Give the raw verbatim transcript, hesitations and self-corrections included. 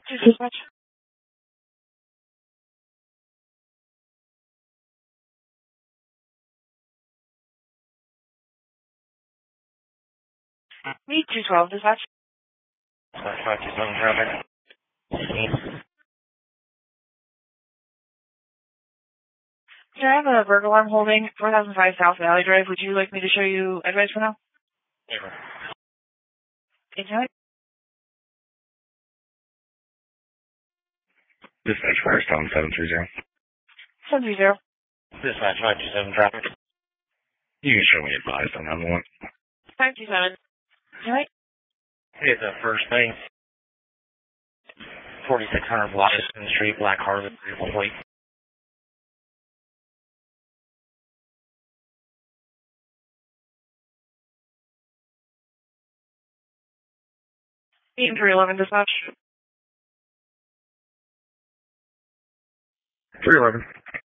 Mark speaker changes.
Speaker 1: Dispatch. Me two twelve dispatch.
Speaker 2: five two seven traffic.
Speaker 1: Sir, I have a burglar alarm holding four thousand five South Valley Drive. Would you like me to show you advice for now?
Speaker 2: Never.
Speaker 1: Enjoy.
Speaker 2: Dispatch Firestone seven three zero.
Speaker 1: seven three zero.
Speaker 2: Dispatch five two seven traffic. You can show me advised on that one.
Speaker 1: five two seven. Enjoy.
Speaker 2: Hey, the first thing. forty-six hundred Washington Street, Black Harley, plate.
Speaker 1: eight three eleven dispatch.
Speaker 2: three eleven.